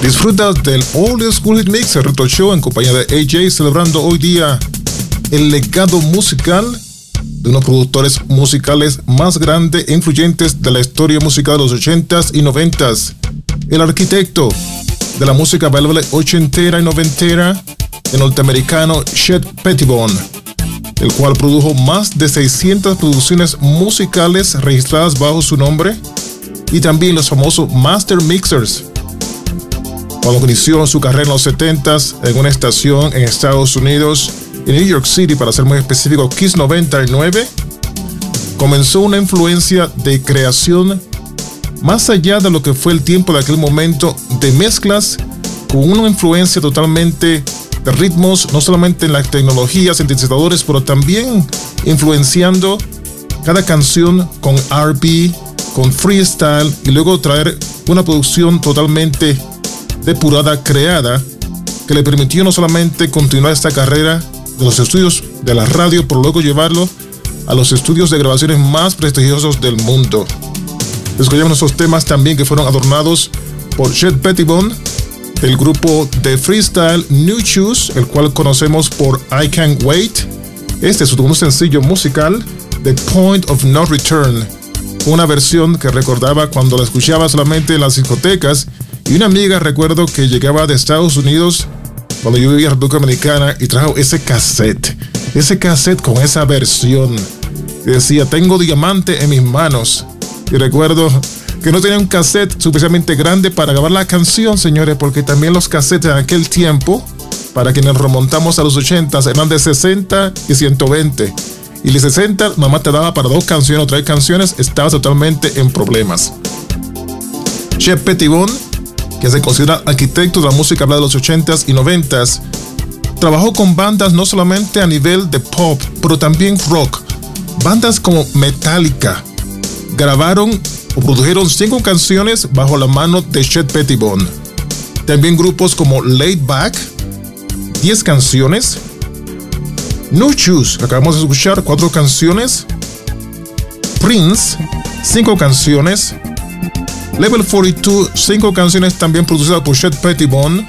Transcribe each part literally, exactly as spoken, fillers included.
Disfrutas del Old School Hit Mix, el Retro Show en compañía de A J, celebrando hoy día el legado musical de unos productores musicales más grandes e influyentes de la historia musical de los ochentas y noventas. El arquitecto de la música bailable ochentera y noventera, el norteamericano Chet Pettibone, el cual produjo más de seiscientas producciones musicales registradas bajo su nombre, y también los famosos Master Mixers. Cuando inició su carrera en los setentas en una estación en Estados Unidos, en New York City, para ser muy específico, Kiss noventa y nueve, comenzó una influencia de creación más allá de lo que fue el tiempo de aquel momento, de mezclas con una influencia totalmente de ritmos, no solamente en la tecnología, sintetizadores, pero también influenciando cada canción con R and B, con freestyle, y luego traer una producción totalmente depurada, creada, que le permitió no solamente continuar esta carrera de los estudios de la radio, pero luego llevarlo a los estudios de grabaciones más prestigiosos del mundo. Escuchamos esos temas también que fueron adornados por Chet Pettibone, del grupo de freestyle New Shoes, el cual conocemos por I Can't Wait. Este es su segundo sencillo musical, The Point of No Return, una versión que recordaba cuando la escuchaba solamente en las discotecas. Y una amiga, recuerdo, que llegaba de Estados Unidos cuando yo vivía en República Dominicana y trajo ese cassette, ese cassette con esa versión. Y decía, tengo diamante en mis manos. Y recuerdo que no tenía un cassette suficientemente grande para grabar la canción, señores, porque también los cassettes en aquel tiempo, para quienes remontamos a los ochentas, eran de sesenta y ciento veinte. Y de sesenta, mamá te daba para dos canciones o tres canciones, estabas totalmente en problemas. Chet Pettibone, que se considera arquitecto de la música hablada de los ochentas y noventas, trabajó con bandas no solamente a nivel de pop, pero también rock. Bandas como Metallica grabaron o produjeron cinco canciones bajo la mano de Chet Pettibone. También grupos como Laid Back, diez canciones. New Shoes, que acabamos de escuchar, cuatro canciones. Prince, cinco canciones. Level cuarenta y dos, cinco canciones también producidas por Chet Pettibone.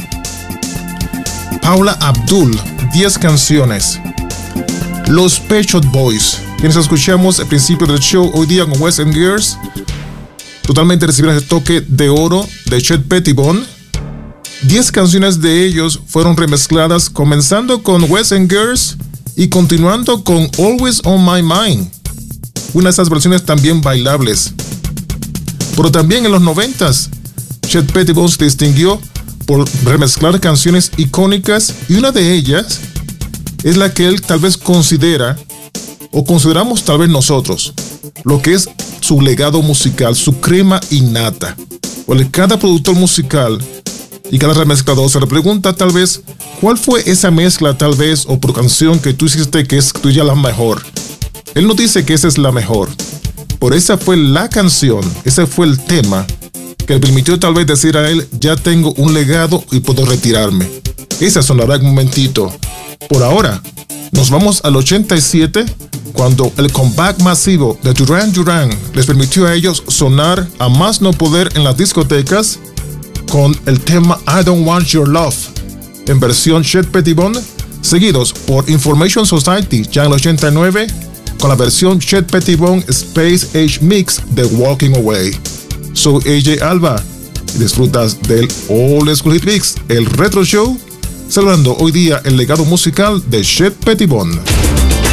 Paula Abdul, diez canciones. Los Pet Shop Boys, quienes escuchamos al principio del show hoy día con Wes and Girls, totalmente recibieron ese toque de oro de Chet Pettibone. diez canciones de ellos fueron remezcladas, comenzando con Wes and Girls y continuando con Always on My Mind, una de esas versiones también bailables. Pero también en los noventas, Chet Pettibone se distinguió por remezclar canciones icónicas, y una de ellas es la que él tal vez considera, o consideramos tal vez nosotros, lo que es su legado musical, su crema innata. Porque cada productor musical y cada remezclador se le pregunta tal vez, ¿cuál fue esa mezcla tal vez o por canción que tú hiciste que es tuya la mejor? Él no dice que esa es la mejor, por esa fue la canción, ese fue el tema que le permitió tal vez decir a él, ya tengo un legado y puedo retirarme. Esa sonará un momentito. Por ahora, nos vamos al ochenta y siete, cuando el comeback masivo de Duran Duran les permitió a ellos sonar a más no poder en las discotecas con el tema I Don't Want Your Love, en versión Chet Pettibone, seguidos por Information Society ya en el ochenta y nueve, con la versión Chet Pettibone Space Age Mix de Walking Away. Soy A J Alba y disfrutas del Old School Hit Mix, el Retro Show, celebrando hoy día el legado musical de Chet Pettibone.